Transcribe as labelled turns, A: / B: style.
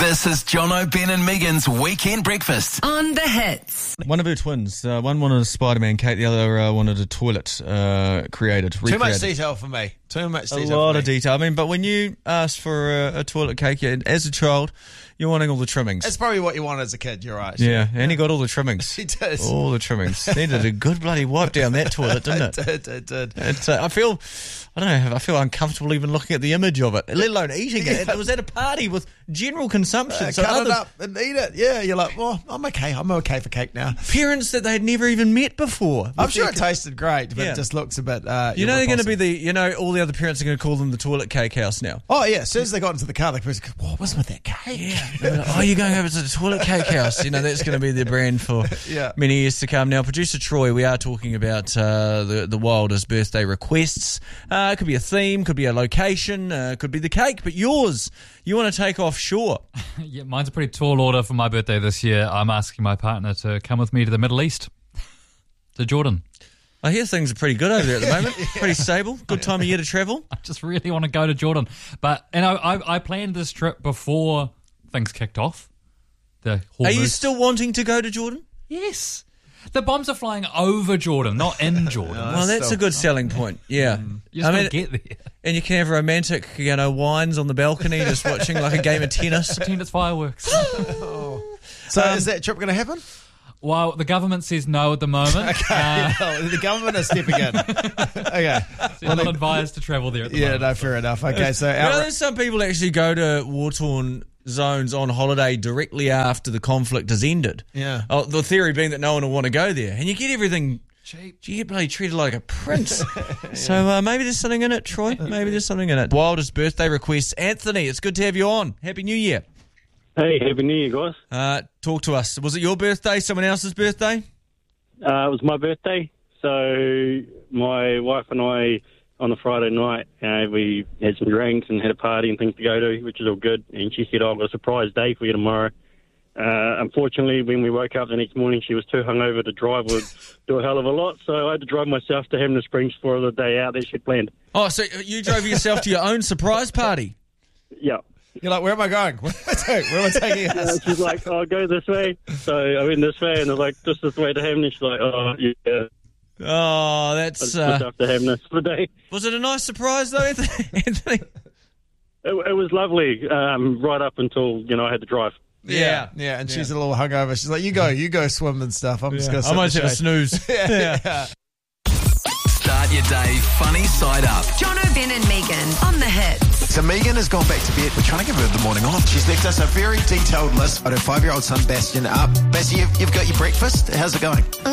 A: This is Jono, Ben and Megan's Weekend Breakfast.
B: On the Hits.
C: One of her twins, one wanted a Spider-Man cake, the other wanted a toilet recreated.
D: Too much detail for me. Too much detail.
C: A lot of detail. I mean, but when you ask for a toilet cake, as a child, you're wanting all the trimmings.
D: That's probably what you want as a kid, you're right.
C: Yeah, and he got all the trimmings.
D: He did.
C: All the trimmings. Needed a good bloody wipe down that toilet, didn't it?
D: It did.
C: I feel uncomfortable even looking at the image of it, let alone eating it. It was at a party with general consumption. So
D: cut it up and eat it. Yeah, you're like, well, I'm okay. I'm okay for cake now.
C: Parents that they'd never even met before.
D: I'm sure it tasted great, but it just looks a bit...
C: they're going to be all the other parents are going to call them the toilet cake house now.
D: Oh, yeah. As soon as they got into the car, the parents go, what's with that cake?
C: Yeah. You're going over to the toilet cake house. That's going to be their brand for many years to come. Now, producer Troy, we are talking about the wildest birthday requests. It could be a theme, could be a location, could be the cake, but yours, you want to take offshore.
E: Yeah, mine's a pretty tall order for my birthday this year. I'm asking my partner to come with me to the Middle East, to Jordan.
C: I hear things are pretty good over there at the moment. Pretty stable. Good time of year to travel.
E: I just really want to go to Jordan. But I planned this trip before things kicked off. Are
C: you still wanting to go to Jordan?
E: Yes. The bombs are flying over Jordan, not in Jordan.
C: Well, that's a good selling point. Yeah.
E: You just got to get there.
C: And you can have romantic, wines on the balcony, just watching like a game of tennis.
E: Pretend it's fireworks.
D: So is that trip going to happen?
E: Well, the government says no at the moment.
D: Okay, the government is stepping in. Okay.
E: So you're not advised to travel there at the moment.
D: No, fair enough. Okay, so...
C: there's some people actually go to war-torn zones on holiday directly after the conflict has ended.
D: Yeah.
C: The theory being that no one will want to go there. And you get everything... cheap. You get bloody treated like a prince. So maybe there's something in it, Troy. Maybe there's something in it. Wildest birthday requests. Anthony, it's good to have you on. Happy New Year.
F: Hey, Happy New Year, guys.
C: Talk to us. Was it your birthday, someone else's birthday?
F: It was my birthday. So my wife and I, on the Friday night, we had some drinks and had a party and things to go to, which is all good. And she said, I've got a surprise day for you tomorrow. Unfortunately, when we woke up the next morning, she was too hungover to drive or do a hell of a lot. So I had to drive myself to Hamner Springs for the day out that she'd planned.
C: Oh, so you drove yourself to your own surprise party?
F: Yeah.
D: You're like, where am I going? Where am I taking us?
F: She's like, go this way. So I went this way, and I was like, this is the way to Hamner. She's like, oh, yeah.
C: Oh, that's...
F: myself to Hamner for the day.
C: Was it a nice surprise, though, Anthony?
F: It was lovely, right up until, I had to drive.
D: Yeah, and she's a little hungover. She's like, you go swim and stuff. I'm just going to sit
C: I might have a snooze.
D: Yeah.
A: Start your day funny side up.
B: Jono, Ben and Megan on the Hits.
G: So Megan has gone back to bed. We're trying to give her the morning off. She's left us a very detailed list of her 5-year-old son, Bastian, up. Bassie, you've got your breakfast. How's it going?